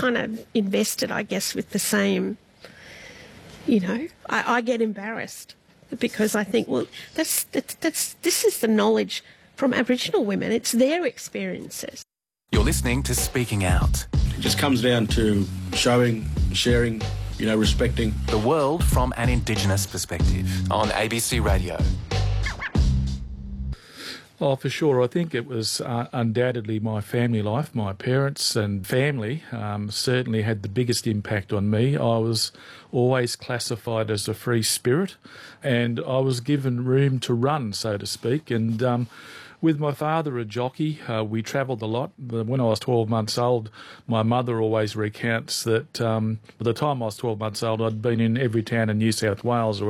kind of invested, I guess, with the same, I get embarrassed because I think, well, this is the knowledge from Aboriginal women. It's their experiences. You're listening to Speaking Out. It just comes down to showing, sharing, respecting. The world from an Indigenous perspective on ABC Radio. Oh, for sure. I think it was undoubtedly my family life. My parents and family certainly had the biggest impact on me. I was always classified as a free spirit, and I was given room to run, so to speak. And with my father, a jockey, we travelled a lot. When I was 12 months old, my mother always recounts that by the time I was 12 months old, I'd been in every town in New South Wales or